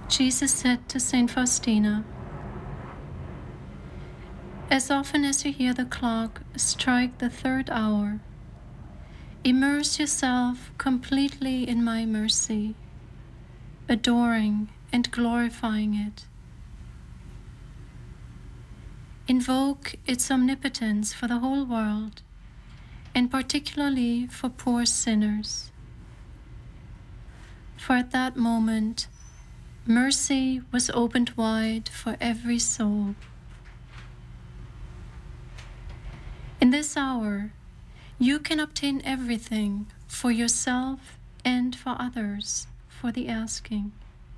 Jesus said to Saint Faustina, "As often as you hear the clock strike the 3rd hour, immerse yourself completely in my mercy, adoring and glorifying it. Invoke its omnipotence for the whole world, and particularly for poor sinners. For at that moment, mercy was opened wide for every soul. In this hour, you can obtain everything for yourself and for others for the asking.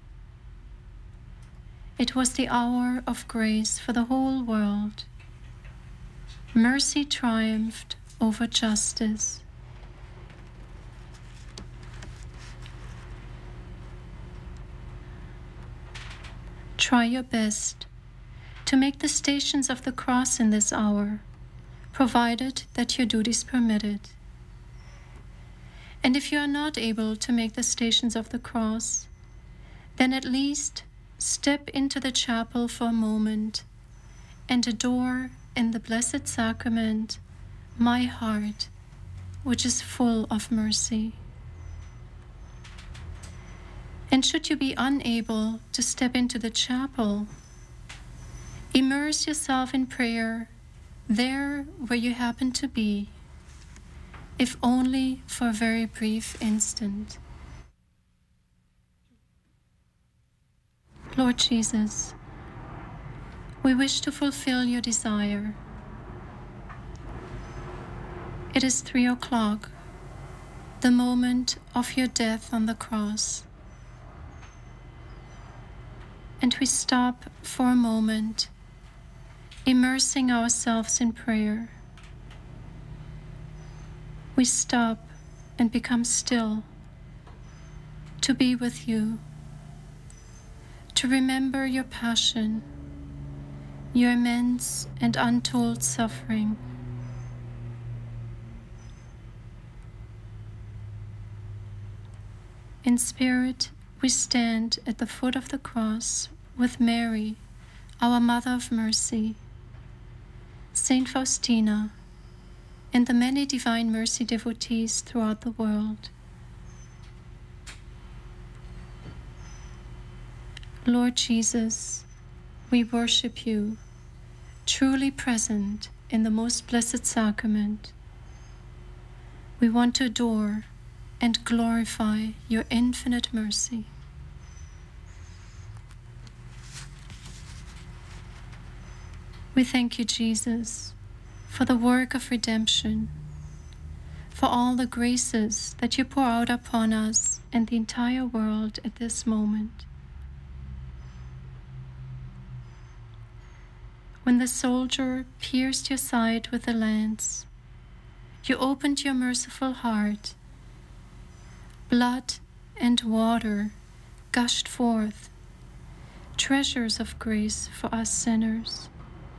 It was the hour of grace for the whole world. Mercy triumphed over justice. Try your best to make the Stations of the Cross in this hour, provided that your duties permit it. And if you are not able to make the Stations of the Cross, then at least step into the chapel for a moment and adore in the Blessed Sacrament my heart, which is full of mercy. And should you be unable to step into the chapel, immerse yourself in prayer there where you happen to be, if only for a very brief instant. Lord Jesus, we wish to fulfill your desire. It is 3 o'clock, the moment of your death on the cross. And we stop for a moment, immersing ourselves in prayer. We stop and become still to be with you, to remember your passion, your immense and untold suffering. In spirit, we stand at the foot of the cross with Mary, our Mother of Mercy, Saint Faustina, and the many Divine Mercy devotees throughout the world. Lord Jesus, we worship you, truly present in the most blessed sacrament. We want to adore and glorify your infinite mercy. We thank you, Jesus, for the work of redemption, for all the graces that you pour out upon us and the entire world at this moment. When the soldier pierced your side with a lance, you opened your merciful heart. Blood and water gushed forth, treasures of grace for us sinners.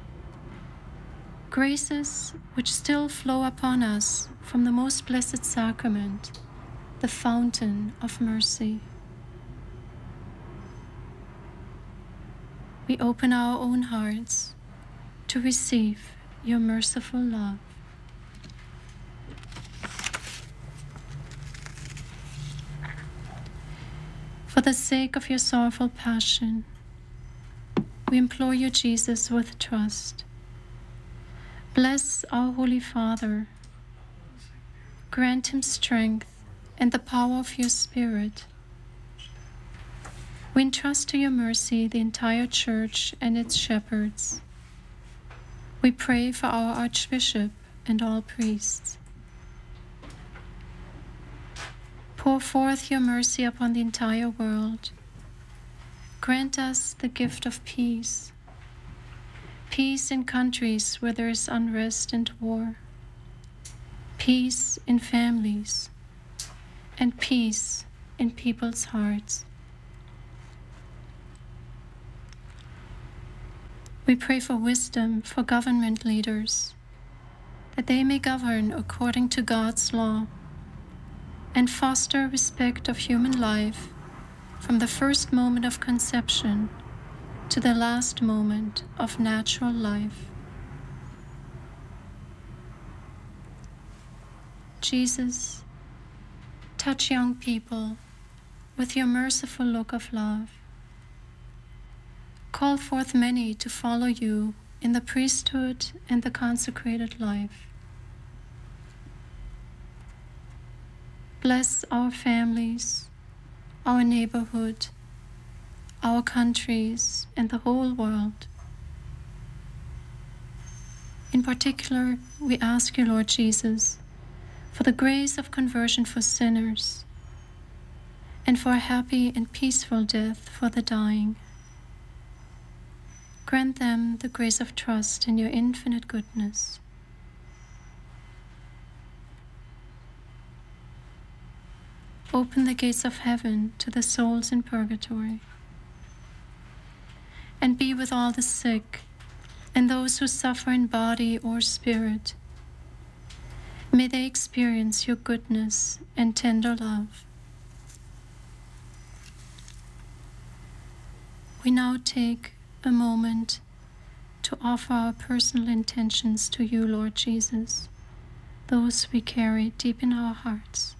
Graces which still flow upon us from the most blessed sacrament, the fountain of mercy. We open our own hearts to receive your merciful love. For the sake of your sorrowful passion, we implore you, Jesus, with trust. Bless our Holy Father. Grant him strength and the power of your Spirit. We entrust to your mercy the entire Church and its shepherds. We pray for our Archbishop and all priests. Pour forth your mercy upon the entire world. Grant us the gift of peace. Peace in countries where there is unrest and war. Peace in families. And peace in people's hearts. We pray for wisdom for government leaders, that they may govern according to God's law and foster respect of human life from the first moment of conception to the last moment of natural life. Jesus, touch young people with your merciful look of love. Call forth many to follow you in the priesthood and the consecrated life. Bless our families, our neighborhood, our countries, and the whole world. In particular, we ask you, Lord Jesus, for the grace of conversion for sinners, and for a happy and peaceful death for the dying. Grant them the grace of trust in your infinite goodness. Open the gates of heaven to the souls in purgatory, and be with all the sick and those who suffer in body or spirit. May they experience your goodness and tender love. We now take a moment to offer our personal intentions to you, Lord Jesus, those we carry deep in our hearts.